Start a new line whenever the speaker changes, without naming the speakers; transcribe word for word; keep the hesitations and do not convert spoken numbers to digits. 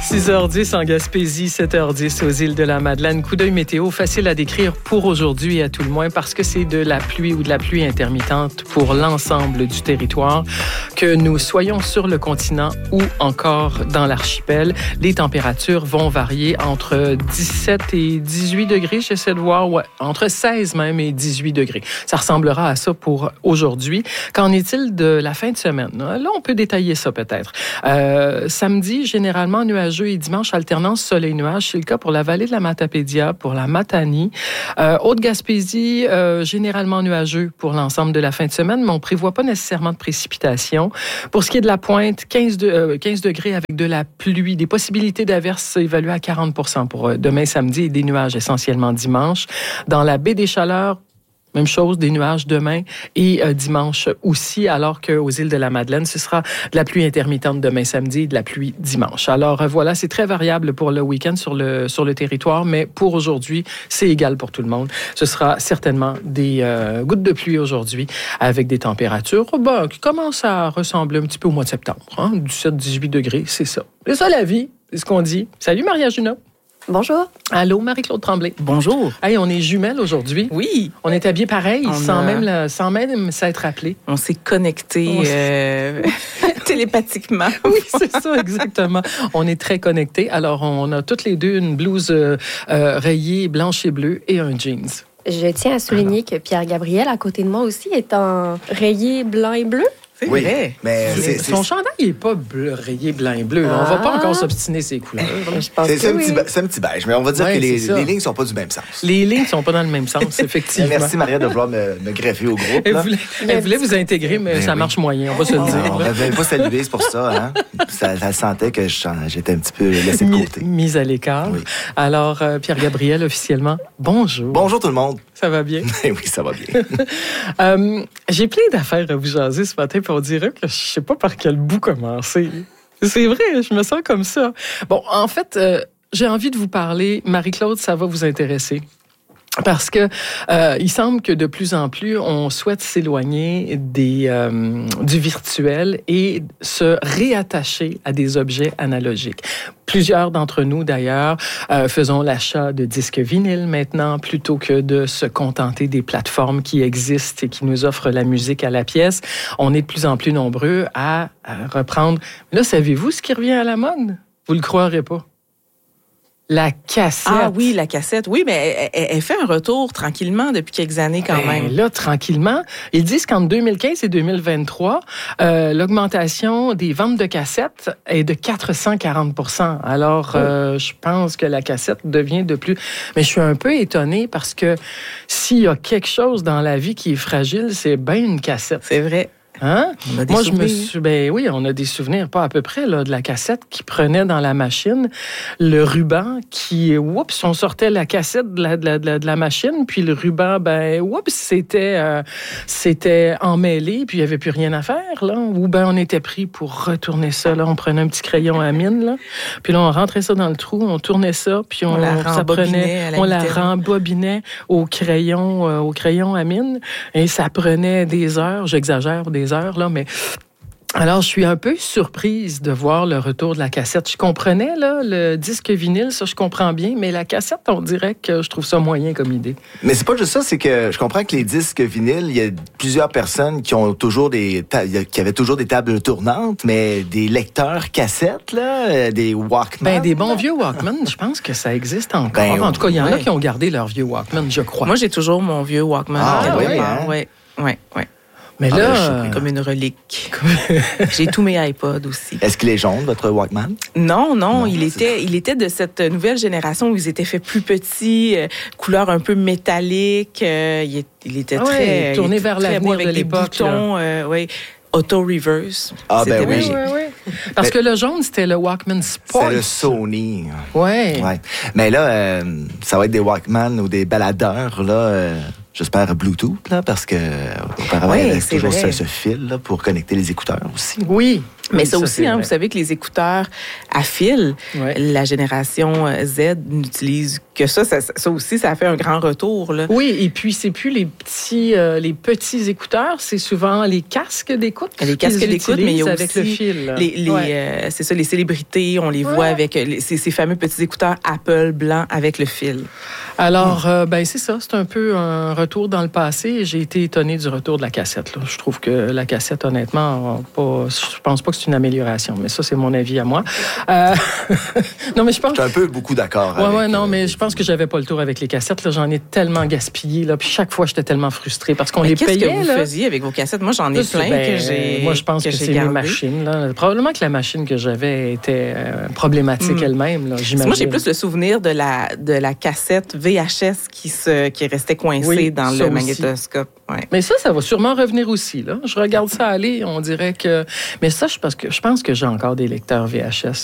six heures dix en Gaspésie, sept heures dix aux îles de la Madeleine. Coup d'œil météo, facile à décrire pour aujourd'hui à tout le moins parce que c'est de la pluie ou de la pluie intermittente pour l'ensemble du territoire. Que nous soyons sur le continent ou encore dans l'archipel, les températures vont varier entre dix-sept et dix-huit degrés. J'essaie de voir, ouais, entre seize même et dix-huit degrés. Ça ressemblera à ça pour aujourd'hui. Qu'en est-il de la fin de semaine? Là, on peut détailler ça peut-être. Euh, samedi, généralement nuageux et dimanche, alternance soleil-nuage. C'est le cas pour la vallée de la Matapédia, pour la Matanie. Euh, Haute-Gaspésie, euh, généralement nuageux pour l'ensemble de la fin de semaine, mais on ne prévoit pas nécessairement de précipitations. Pour ce qui est de la pointe, quinze, de, euh, quinze degrés avec de la pluie. Des possibilités d'averses évaluées à quarante pour cent pour euh, demain samedi et des nuages essentiellement dimanche. Dans la baie des Chaleurs, même chose, des nuages demain et euh, dimanche aussi, alors qu'aux îles de la Madeleine, ce sera de la pluie intermittente demain samedi et de la pluie dimanche. Alors euh, voilà, c'est très variable pour le week-end sur le, sur le territoire, mais pour aujourd'hui, c'est égal pour tout le monde. Ce sera certainement des euh, gouttes de pluie aujourd'hui avec des températures bah, qui commencent à ressembler un petit peu au mois de septembre. Hein? dix-sept à dix-huit degrés, c'est ça. C'est ça la vie, c'est ce qu'on dit. Salut Maria Junot.
Bonjour.
Allô, Marie-Claude Tremblay.
Bonjour.
Hey, on est jumelles aujourd'hui.
Oui.
On est habillés pareil,
on
sans,
a...
même la, sans même s'être appelés.
On s'est connectés
on
euh, télépathiquement.
Oui, c'est ça, exactement. On est très connectés. Alors, on a toutes les deux une blouse euh, euh, rayée blanche et bleue et un jeans.
Je tiens à souligner Alors. que Pierre-Gabriel, à côté de moi aussi, est en rayé blanc et bleu.
C'est
oui,
vrai.
Mais
c'est,
c'est,
son
c'est...
chandail n'est pas bleu, rayé blanc et bleu.
Ah.
On ne va pas encore s'obstiner ces couleurs.
Je pense
c'est,
que
c'est,
oui.
un petit, c'est un petit beige, mais on va dire
ouais,
que les,
les
lignes ne sont pas du même sens.
Les lignes ne sont pas dans le même sens, effectivement.
Merci, Maria, de vouloir me, me greffer au groupe.
Elle
là.
voulait, elle voulait vous intégrer, mais ben ça oui. marche moyen, on va se le dire.
On ne m'avait pas salué, c'est pour ça. Hein? ça. Ça sentait que je, j'étais un petit peu laissé de côté.
Mise à l'écart. Oui. Alors, euh, Pierre-Gabriel, officiellement, bonjour.
Bonjour tout le monde.
Ça va bien?
Oui, ça va bien.
euh, j'ai plein d'affaires à vous jaser ce matin, puis on dirait que je ne sais pas par quel bout commencer. C'est vrai, je me sens comme ça. Bon, en fait, euh, j'ai envie de vous parler. Marie-Claude, ça va vous intéresser. Parce que euh, il semble que de plus en plus, on souhaite s'éloigner des, euh, du virtuel et se réattacher à des objets analogiques. Plusieurs d'entre nous, d'ailleurs, euh, faisons l'achat de disques vinyles maintenant plutôt que de se contenter des plateformes qui existent et qui nous offrent la musique à la pièce. On est de plus en plus nombreux à, à reprendre. Là, savez-vous ce qui revient à la mode? Vous le croirez pas. La cassette.
Ah oui, la cassette. Oui, mais elle, elle fait un retour tranquillement depuis quelques années quand
ben,
même.
Là, tranquillement. Ils disent qu'entre deux mille quinze et deux mille vingt-trois, euh, l'augmentation des ventes de cassettes est de quatre cent quarante pour cent. Alors, oh. euh, je pense que la cassette devient de plus... Mais je suis un peu étonnée parce que s'il y a quelque chose dans la vie qui est fragile, c'est bien une cassette.
C'est vrai.
Hein? Moi,
souvenirs.
je me suis... Ben oui, on a des souvenirs, pas à peu près, là, de la cassette qui prenait dans la machine, le ruban qui... Oups, on sortait la cassette de la, de la, de la, de la machine, puis le ruban, ben, oups, c'était, euh, c'était emmêlé, puis il n'y avait plus rien à faire, là. Ou ben, on était pris pour retourner ça, là. On prenait un petit crayon à mine, là. Puis là, on rentrait ça dans le trou, on tournait ça, puis on,
on la
ça prenait,
la
on la rembobinait au crayon, euh, au crayon à mine, et ça prenait des heures, j'exagère, des heures, là, mais... Alors, je suis un peu surprise de voir le retour de la cassette. Je comprenais, là, le disque vinyle, ça, je comprends bien, mais la cassette, on dirait que je trouve ça moyen comme idée.
Mais c'est pas juste ça, c'est que je comprends que les disques vinyles, il y a plusieurs personnes qui ont toujours des, ta- qui avaient toujours des tables tournantes, mais des lecteurs cassettes, là, des Walkman.
Ben, des bons vieux Walkman, je pense que ça existe encore. Ben, en tout cas, il y en ouais. a qui ont gardé leur vieux Walkman, je crois.
Moi, j'ai toujours mon vieux Walkman.
Ah, oui, hein?
Oui, oui, oui.
Mais
ah,
là,
ben,
comme une relique. J'ai tous mes iPods aussi.
Est-ce qu'il est jaune, votre Walkman?
Non, non,
non
il était, il était de cette nouvelle génération où ils étaient faits plus petits, euh, couleur un peu métallique. Euh, il, est, il était
ah
très
ouais, tourné vers l'avenir
avec
de
des
l'époque.
Boutons, euh, oui. Auto-reverse.
Ah, ben oui.
oui, oui, oui. Parce Mais, que le jaune, c'était le Walkman Sport.
C'est le Sony.
Oui.
Ouais. Mais là, euh, ça va être des Walkman ou des baladeurs, là... Euh... J'espère Bluetooth, là, parce que auparavant,
oui,
il y avait toujours
ce,
ce fil là, pour connecter les écouteurs aussi.
Oui,
Mais
Oui,
ça,
ça,
aussi,
c'est
hein,
vrai.
vous savez que les écouteurs à fil,
Ouais.
la génération Z n'utilise que ça. ça. Ça aussi, ça a fait un grand retour. Là.
Oui, et puis c'est plus les petits, euh, les petits écouteurs, c'est souvent les casques d'écoute.
Les casques
qu'ils
d'écoute, mais il y a
utilisent avec
aussi
le fil.
Les, les,
Ouais.
euh, c'est ça, les célébrités, on les
Ouais.
voit avec les, ces, ces fameux petits écouteurs Apple blancs avec le fil.
Alors, euh, ben c'est ça, c'est un peu un retour dans le passé. Et j'ai été étonnée du retour de la cassette. Là. Je trouve que la cassette, honnêtement, pas, je pense pas que c'est une amélioration, mais ça, c'est mon avis à moi. Euh, non, mais je pense.
Je suis un peu beaucoup d'accord.
Ouais,
avec,
ouais, non,
euh,
mais je pense que j'avais pas le tour avec les cassettes. Là, j'en ai tellement gaspillé. Là, puis chaque fois, j'étais tellement frustrée parce qu'on
Mais
les
qu'est-ce
payait.
que vous
là.
faisiez avec vos cassettes? Moi, j'en ai
Là,
plein
ben,
que j'ai
Moi, je pense que,
que
c'est
j'ai
mes
gardé.
machines. Là. Probablement que la machine que j'avais était euh, problématique
Mm.
elle-même. Là, j'imagine.
Moi, j'ai plus le souvenir de la, de la cassette V H S qui, se, qui restait coincée
Oui,
dans
ça
le
aussi.
magnétoscope. Ouais.
Mais ça, ça va sûrement revenir aussi. Là. Je regarde ça aller, on dirait que... Mais ça, je pense que, je pense que j'ai encore des lecteurs V H S.